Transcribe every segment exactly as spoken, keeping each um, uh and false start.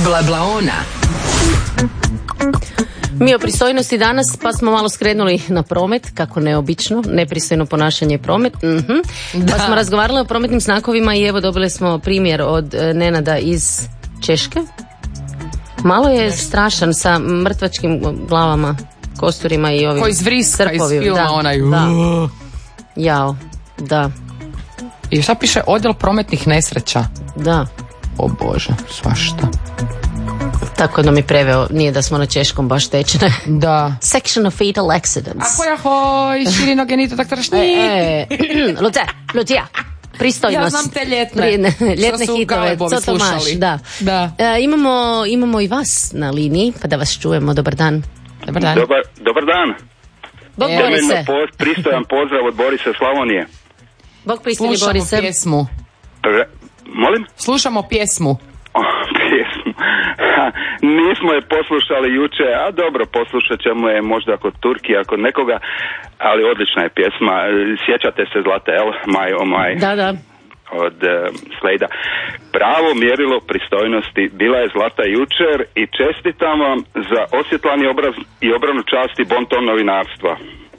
Blablaona. Mi o pristojnosti danas, pa smo malo skrenuli na promet, kako neobično, nepristojno ponašanje promet. Mhm. Pa smo razgovarali o prometnim znakovima i evo dobili smo primjer od Nenada iz Češke. Malo je strašan sa mrtvačkim glavama, kosturima i ovim koji zvriska iz filma, da, onaj da. Jao, da. I šta piše? Odjel prometnih nesreća. Da. O Bože, svašta. Tako da mi preveo, nije da smo na češkom baš tečne. Da. Section of fatal accidents. Ahoj, ahoj, širino genito tak trašni. E, e, Luce, Lucija, pristojnost. Ja znam te ljetne. Prije, ljetne hitove, co to maš, da. da. E, imamo, imamo i vas na liniji, pa da vas čujemo. Dobar dan. Dobar dan. Dobar, dobar dan. Bog e, Borise. Po, pristojan pozdrav od Borisa Slavonije. Bog pristojni Slušamo Borise. pjesmu. Pre, molim? Slušamo pjesmu. Oh, pjesmu. Nismo je poslušali juče, a dobro, poslušat ćemo je možda kod Turkija, kod nekoga, ali odlična je pjesma. Sjećate se Zlata, el? My oh my. Da, da. Od uh, Slejda. Pravo mjerilo pristojnosti bila je Zlata jučer i čestitam vam za osvjetlani obraz i obranu časti bon ton novinarstva.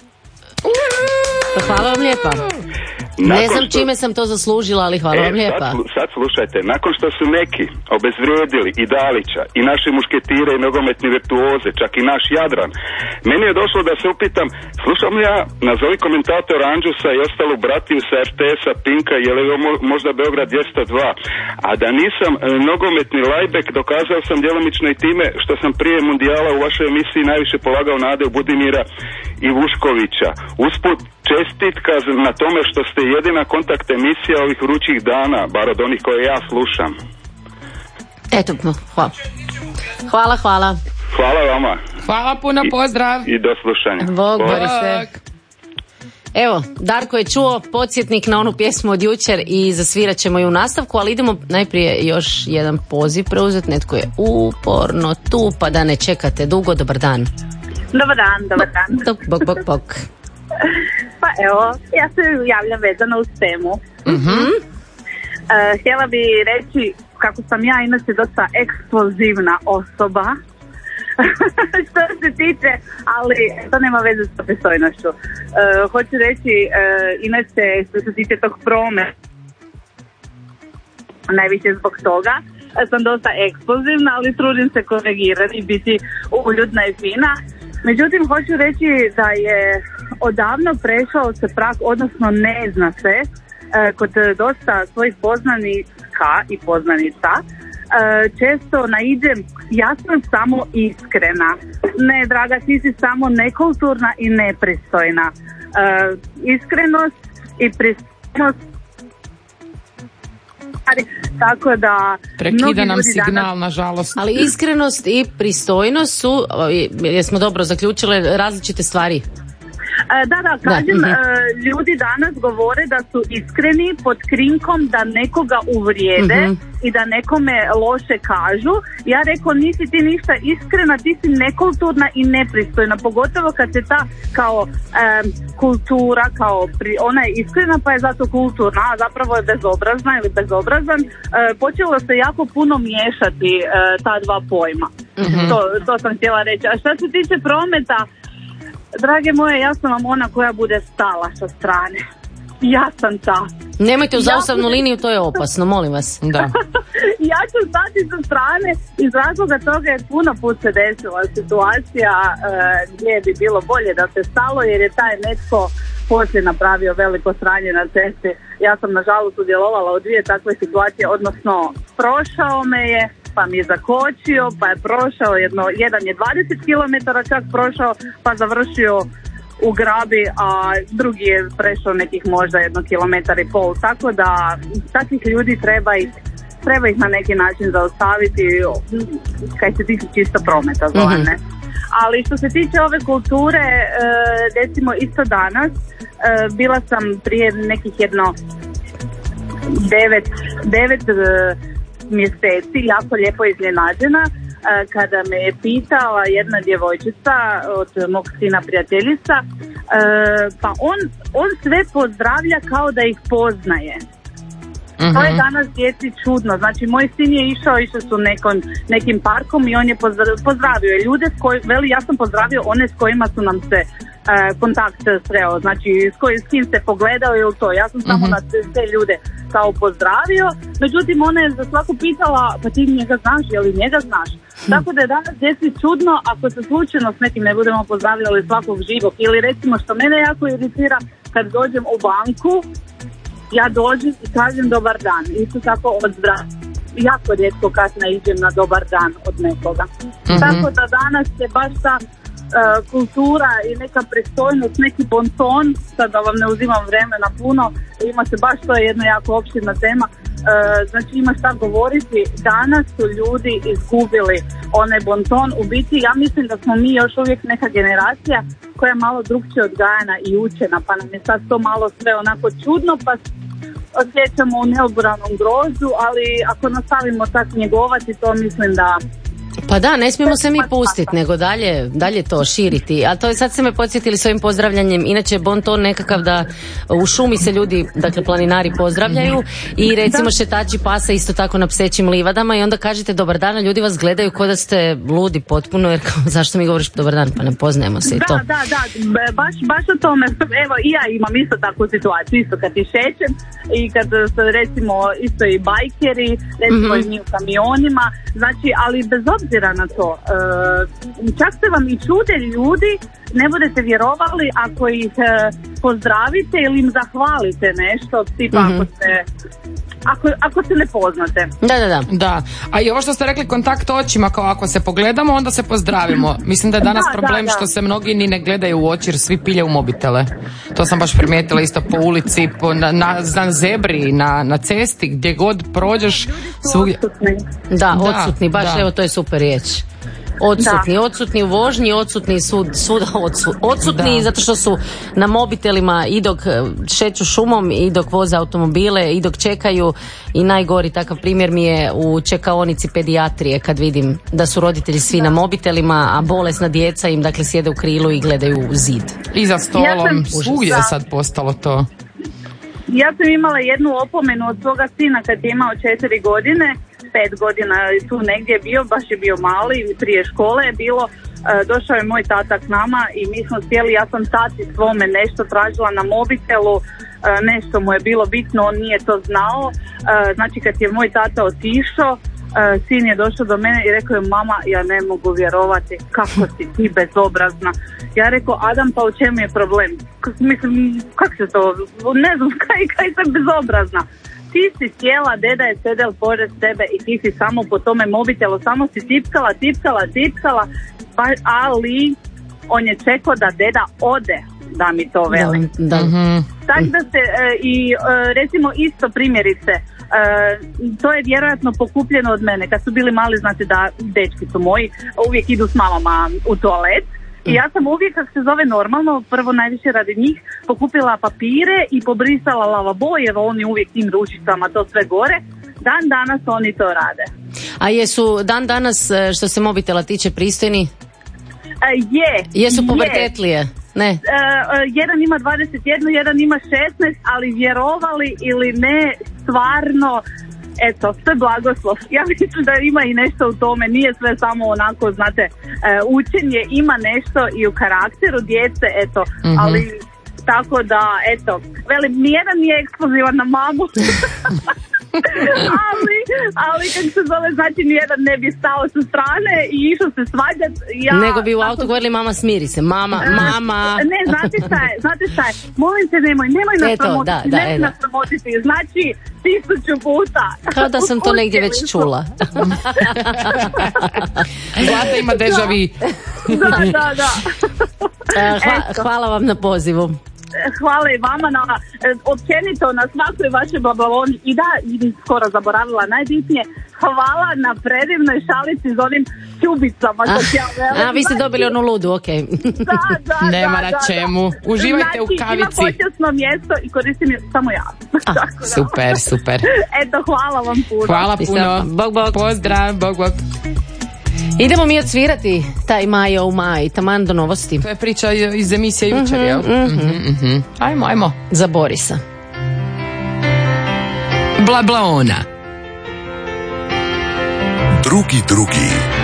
Hvala vam lijepa. Nakon ne znam što... čime sam to zaslužila, ali hvala e, vam lijepa. Sad, sad slušajte, nakon što su neki obezvrijedili i Dalića i naše mušketire i nogometni virtuoze, čak i naš Jadran, meni je došlo da se upitam, slušam li ja nazovi komentator Anđusa i ostalu bratiju sa er te es-a, Pinka, je li ovo možda Beograd dvjesto dva, a da nisam e, nogometni lajbek, dokazao sam djelomično i time što sam prije mundijala u vašoj emisiji najviše polagao nade u Budimira i Vuškovića. Usput čestitka na tome što ste jedina kontakt emisija ovih vrućih dana, bar od onih koje ja slušam. Eto, hvala. Hvala, hvala. Hvala vama. Hvala puno, pozdrav. I, i do slušanja. Bog, Borise. Evo, Darko je čuo podsjetnik na onu pjesmu od jučer i zasvirat ćemo ju u nastavku, ali idemo najprije još jedan poziv preuzeti. Netko je uporno tu, pa da ne čekate dugo. Dobar dan. Dobar dan, dobar dan. Bok, bok, bok. Pa evo, ja se javljam vezano uz temu. Mm-hmm. Uh, htjela bi reći kako sam ja inače dosta eksplozivna osoba što se tiče, ali to nema veze sa pristojnošću. Uh, hoću reći, uh, inače što se tiče tog prometa, najviše zbog toga sam dosta eksplozivna, ali trudim se korigirati i biti uljudna i fina. Međutim, hoću reći da je odavno prešao se prag, odnosno ne zna se, kod dosta svojih poznanika i poznanica, često naiđem, ja sam samo iskrena. Ne, draga, ti si samo nekulturna i nepristojna. Iskrenost i pristojnost, tako da prekida nam signal danas... nažalost. Ali iskrenost i pristojnost su, jesmo dobro zaključile, različite stvari. Da, da, kažem, da. Ljudi danas govore da su iskreni pod krinkom da nekoga uvrijede mm-hmm. i da nekome loše kažu. Ja rekao, nisi ti ništa iskrena, ti si nekulturna i nepristojna, pogotovo kad se ta kao um, kultura, kao pri, ona je iskrena pa je zato kulturna, a zapravo je bezobrazna ili bezobrazan. Uh, počelo se jako puno miješati uh, ta dva pojma. Mm-hmm. To, to sam htjela reći. A šta se tiče prometa, drage moje, ja sam vam ona koja bude stala sa strane. Ja sam ta. Nemojte u zaustavnu ja liniju, to je opasno, molim vas. Da. Ja ću stati sa strane iz razloga toga je puno put se desila situacija e, gdje bi bilo bolje da se stalo, jer je taj netko poslije napravio veliko sranje na cesti. Ja sam nažalost udjelovala u dvije takve situacije, odnosno prošao me je, pa mi je zakočio, pa je prošao jedno, jedan je dvadeset kilometara čak prošao, pa završio u grabi, a drugi je prešao nekih možda jedno kilometar i pol, tako da takvih ljudi treba ih, treba ih na neki način zaustaviti kaj se tiče čisto prometa, zove, ne? Ali što se tiče ove kulture, recimo isto danas, bila sam prije nekih jedno devet, devet mjeseci jako lijepo iznenađena kada me je pitala jedna djevojčica od mog sina prijateljica, pa on, on sve pozdravlja kao da ih poznaje. To je danas djeci čudno. Znači, moj sin je išao, išao su nekom, nekim parkom i on je pozdravio ljude s koji, veli, ja sam pozdravio one s kojima su nam se uh, kontakt sreo, znači s, koji, s kim se pogledao ili to. Ja sam samo na te, te ljude kao pozdravio, međutim ona je za svaku pitala, pa ti njega znaš, je li njega znaš? Tako da je danas djeci čudno ako se slučajno s nekim ne budemo pozdravljali svakog živog, ili recimo što mene jako iritira, kad dođem u banku, ja dođem i kažem dobar dan. Isto tako od zdrav. Jako rijetko kad naiđem na dobar dan od nekoga. Mm-hmm. Tako da danas je baš ta uh, kultura i neka pristojnost, neki bonton, sad da vam ne uzimam vremena puno, ima se baš, to je jedna jako opširna tema, uh, znači ima šta govoriti. Danas su ljudi izgubili onaj bonton. U biti ja mislim da smo mi još uvijek neka generacija koja je malo drugčije odgajana i učena, pa nam je sad to malo sve onako čudno, pa osjećamo u neobranom grozu, ali ako nastavimo tak njegovati, to mislim da... Pa da, ne smijemo se mi pustiti, nego dalje, dalje to širiti. A to je, sad ste me podsjetili s ovim pozdravljanjem. Inače, bon ton nekakav da u šumi se ljudi, dakle planinari, pozdravljaju i recimo šetači pasa isto tako na psećim livadama i onda kažete dobar dan, a ljudi vas gledaju kao da ste ludi potpuno, jer kao, zašto mi govoriš dobar dan, pa ne poznajemo se i to. Da, da, da, baš, baš o tome. Evo, i ja imam isto takvu situaciju, isto kad ti šećem i kad recimo isto i bajkeri, recimo mm-hmm. i mi u kamionima, znači, ali bez obzira na to, e, čak se vam i čude ljudi, ne budete vjerovali ako ih e, pozdravite ili im zahvalite nešto, tipa mm-hmm. ako se Ako, ako se ne poznate. Da, da, da. Da. A i ovo što ste rekli, kontakt očima, kao ako se pogledamo, onda se pozdravimo. Mislim da je danas da, problem da, da. što se mnogi ni ne gledaju u oči jer svi pilje u mobitele. To sam baš primijetila isto po ulici, po, na, na, na zebri, na, na cesti, gdje god prođeš. Svugdje... Odsutni. Da, odsutni, baš da. Evo to je super riječ. Odsutni, da. odsutni u vožnji, odsutni su svuda odsu, odsutni da. Zato što su na mobitelima i dok šeću šumom i dok voze automobile i dok čekaju i najgori takav primjer mi je u čekaonici pedijatrije kad vidim da su roditelji svi da. na mobitelima, a bolesna djeca im dakle sjede u krilu i gledaju u zid. I za stolom, ja sam, svugdje je sad postalo to. Ja sam imala jednu opomenu od svoga sina kad je imao četiri godine, pet godina tu negdje je bio, baš je bio mali, prije škole je bilo, e, došao je moj tata k nama i mi smo sjeli, ja sam tati svome nešto tražila na mobitelu, e, nešto mu je bilo bitno, on nije to znao, e, znači kad je moj tata otišao, e, sin je došao do mene i rekao je mama, ja ne mogu vjerovati, kako si ti bezobrazna. Ja rekao, Adam, pa u čemu je problem? K- mislim, kako se to, ne znam, kaj, kaj sam bezobrazna? Ti si sjela, deda je sedel pored tebe i ti si samo po tome mobitelu, samo si tipkala, tipkala, tipkala, pa, ali on je čekao da deda ode da mi to veli. Da, da. Mm-hmm. Tako da se e, i e, recimo isto primjerice, e, to je vjerojatno pokupljeno od mene. Kad su bili mali, znate da dečki su moji, uvijek idu s mamama u toalet. I ja sam uvijek, kako se zove normalno, prvo najviše radi njih, pokupila papire i pobrisala lavabo, jer oni uvijek tim ručicama to sve gore. Dan danas oni to rade. A jesu dan danas, što se mobitela tiče, pristojni? E, je. Jesu pubertetlije? Ne. E, jedan ima dvadeset jedan, jedan ima šesnaest, ali vjerovali ili ne, stvarno... Eto, sve blagoslov. Ja mislim da ima i nešto u tome, nije sve samo onako, znate, e, učenje, ima nešto i u karakteru djece, eto, mm-hmm. ali tako da, eto, velim, nijedan nije ekskluzivan na mamu, ali, ali kako se zove, znači nijedan ne bi stao sa strane i išao se svađat. Ja, nego bi u autu tako... govorili, mama smiri se, mama, mama. Ne, znate šta je, znate šta je, molim te nemoj, nemoj nas sramotiti, da, da, nemoj nas sramotiti, znači tisuću puta. Kao da sam to negdje već čula. Vlada ima deja vu. Da, da, da. Hva, hvala vam na pozivu. Hvala i vama na općenito na svakoj vašoj babavoni i da, skoro zaboravila najbitnije, hvala na predivnoj šalici s onim čubicama. A, a vi ste dobili onu ludu, okej. Okay. Da, da, nema da, na čemu. Da. Uživajte znači, u kavici. Ima počasno mjesto i koristim je samo ja. A, super, super. Eto, hvala vam puno. Hvala puno. Bog, bog. Pozdrav, bog, bog. Idemo mi odsvirati taj Majo u maj, taman do novosti. To je priča iz emisije jučer, mm-hmm, jel? Mm-hmm. Mm-hmm. Ajmo, ajmo. Za Borisa. Blablaona. Drugi drugi.